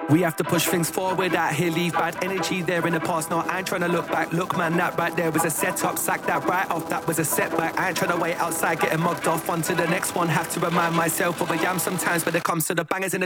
We have to push things forward out here, leave bad energy there in the past. No, I ain't trying to look back. Look, man, that right there was a setup. Sack that right off, that was a setback. I ain't trying to wait outside, getting mugged off. On to the next one, have to remind myself of where I am sometimes when it comes to the bangers in the